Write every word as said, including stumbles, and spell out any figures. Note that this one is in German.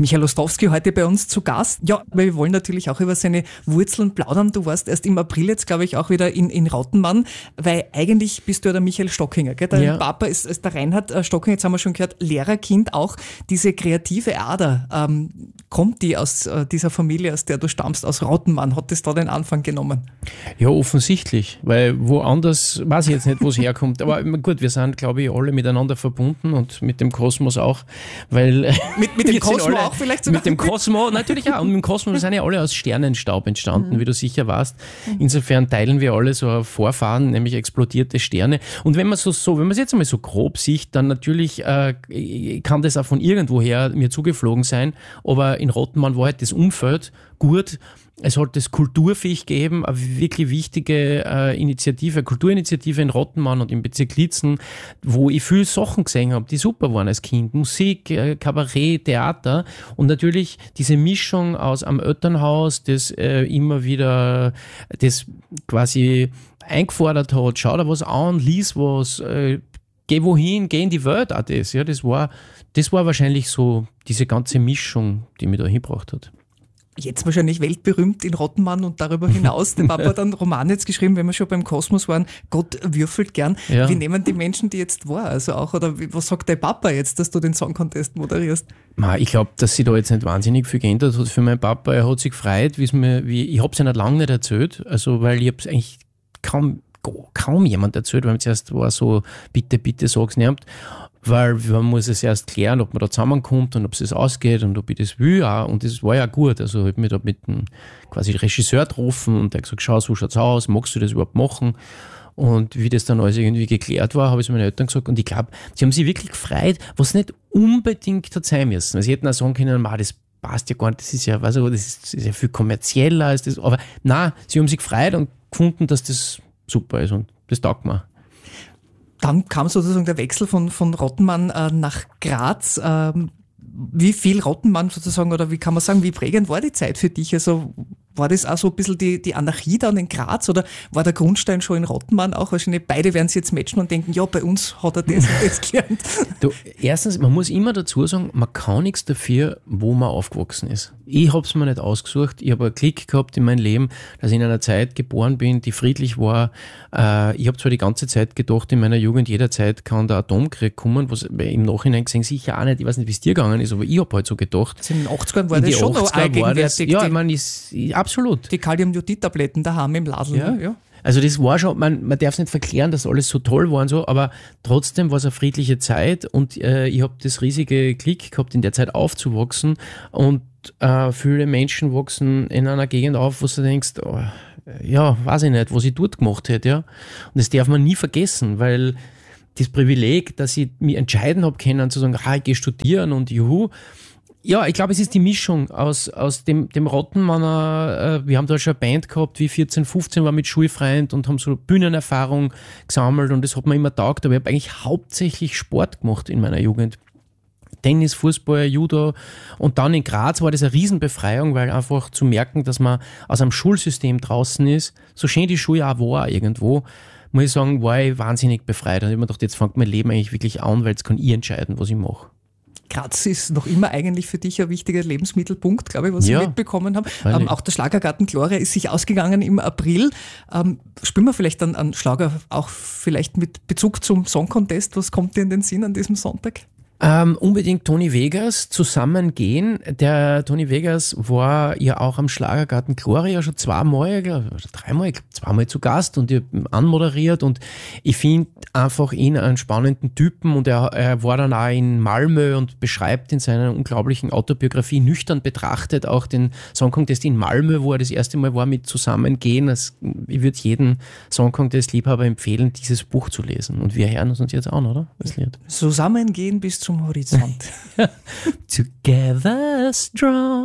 Michael Ostrowski heute bei uns zu Gast. Ja, weil wir wollen natürlich auch über seine Wurzeln plaudern. Du warst erst im April jetzt, glaube ich, auch wieder in, in Rautenmann, weil eigentlich bist du ja der Michael Stockinger, gell? Dein Ja. Papa ist, ist der Reinhard Stockinger, jetzt haben wir schon gehört, Lehrerkind auch. Diese kreative Ader, ähm, kommt die aus äh, dieser Familie, aus der du stammst, aus Rautenmann? Hat das da den Anfang genommen? Ja, offensichtlich, weil woanders weiß ich jetzt nicht, wo es herkommt. Aber gut, wir sind, glaube ich, alle miteinander verbunden und mit dem Kosmos auch, weil Mit, mit dem wir sind Kosmo alle- auch vielleicht sogar? Mit dem Kosmos, natürlich auch. Und mit dem Kosmos, wir sind ja alle aus Sternenstaub entstanden, wie du sicher weißt. Insofern teilen wir alle so ein Vorfahren, nämlich explodierte Sterne. Und wenn man so, so wenn man es jetzt einmal so grob sieht, dann natürlich äh, kann das auch von irgendwoher mir zugeflogen sein. Aber in Rottenmann war halt das Umfeld gut. Es hat das Kulturviech gegeben, eine wirklich wichtige äh, Initiative, Kulturinitiative in Rottenmann und im Bezirk Litzen, wo ich viele Sachen gesehen habe, die super waren als Kind. Musik, äh, Kabarett, Theater und natürlich diese Mischung aus am Elternhaus, das äh, immer wieder das quasi eingefordert hat, schau da was an, lies was, äh, geh wohin, geh in die Welt, auch das. Ja, das war, das war wahrscheinlich so diese ganze Mischung, die mich da hingebracht hat. Jetzt wahrscheinlich weltberühmt in Rottenmann und darüber hinaus. Der Papa hat einen Roman jetzt geschrieben, wenn wir schon beim Kosmos waren, Gott würfelt gern. Ja. Wie nehmen die Menschen die jetzt wahr? Also auch, oder wie- was sagt dein Papa jetzt, dass du den Song Contest moderierst? Ma, ich glaube, dass sich da jetzt nicht wahnsinnig viel geändert hat für meinen Papa. Er hat sich gefreut, wie es mir, wie, ich habe es ja nicht lange nicht erzählt, also weil ich habe es eigentlich kaum, kaum jemand erzählt, weil zuerst war so, bitte, bitte sag's nicht, weil man muss es erst klären, ob man da zusammenkommt und ob es ausgeht und ob ich das will auch. Und das war ja gut, also ich habe mich da mit dem quasi Regisseur getroffen und der hat gesagt, schau, so schaut's aus, magst du das überhaupt machen? Und wie das dann alles irgendwie geklärt war, habe ich es meinen Eltern gesagt und ich glaube, sie haben sich wirklich gefreut, was nicht unbedingt hat sein müssen. Also sie hätten auch sagen können, ma, das passt ja gar nicht, das ist ja, weißt du, das ist, das ist ja viel kommerzieller als das, aber nein, sie haben sich gefreut und gefunden, dass das super ist und das taugt mir. Dann kam sozusagen der Wechsel von, von Rottenmann äh, nach Graz. Ähm, wie viel Rottenmann sozusagen, oder wie kann man sagen, wie prägend war die Zeit für dich? Also war das auch so ein bisschen die, die Anarchie dann in Graz oder war der Grundstein schon in Rottenmann auch? Wahrscheinlich beide werden sich jetzt matchen und denken, ja, bei uns hat er das und das gelernt. Du, erstens, man muss immer dazu sagen, man kann nichts dafür, wo man aufgewachsen ist. Ich habe es mir nicht ausgesucht. Ich habe einen Klick gehabt in meinem Leben, dass ich in einer Zeit geboren bin, die friedlich war. Äh, ich habe zwar die ganze Zeit gedacht, in meiner Jugend, jederzeit kann der Atomkrieg kommen, was im Nachhinein gesehen sicher auch nicht, ich weiß nicht, wie es dir gegangen ist, aber ich habe halt so gedacht. Also in den achtzigern war in das die schon noch achtziger war das, allgegenwärtig. ja, die, ich meine, ist, absolut. die Kaliumjodid-Tabletten daheim im Ladl. Ja. Ne? Ja. Also das war schon, man, man darf es nicht verklären, dass alles so toll war und so, aber trotzdem war es eine friedliche Zeit und äh, ich habe das riesige Glück gehabt, in der Zeit aufzuwachsen und äh, viele Menschen wachsen in einer Gegend auf, wo du denkst, oh, ja, weiß ich nicht, was ich dort gemacht hätte, ja. Und das darf man nie vergessen, weil das Privileg, dass ich mich entscheiden habe können, zu sagen, ah, ich gehe studieren und juhu. Ja, ich glaube, es ist die Mischung aus, aus dem, dem Rottenmanner, äh, wir haben da schon eine Band gehabt, wie vierzehn, fünfzehn war mit Schulfreund und haben so Bühnenerfahrung gesammelt und das hat mir immer taugt, aber ich habe eigentlich hauptsächlich Sport gemacht in meiner Jugend. Tennis, Fußball, Judo und dann in Graz war das eine Riesenbefreiung, weil einfach zu merken, dass man aus einem Schulsystem draußen ist, so schön die Schule auch war irgendwo, muss ich sagen, war ich wahnsinnig befreit und ich habe mir gedacht, jetzt fängt mein Leben eigentlich wirklich an, weil jetzt kann ich entscheiden, was ich mache. Graz ist noch immer eigentlich für dich ein wichtiger Lebensmittelpunkt, glaube ich, was Ja, ich mitbekommen habe. freilich. Ähm, auch der Schlagergarten Gloria ist sich ausgegangen im April. Ähm, spielen wir vielleicht dann einen Schlager auch vielleicht mit Bezug zum Song Contest? Was kommt dir in den Sinn an diesem Sonntag? Ähm, unbedingt Toni Vegas, Zusammengehen. Der Toni Vegas war ja auch am Schlagergarten Gloria schon zweimal, glaub, oder dreimal, ich glaub, zweimal zu Gast und ich hab ihn anmoderiert und ich finde einfach ihn einen spannenden Typen und er, er war dann auch in Malmö und beschreibt in seiner unglaublichen Autobiografie nüchtern betrachtet auch den Song Contest in Malmö, wo er das erste Mal war mit Zusammengehen. Das, ich würde jedem Song Contest Liebhaber empfehlen, dieses Buch zu lesen und wir hören uns jetzt an, oder? Das Lied. Zusammengehen bis zum Horizont. Together strong.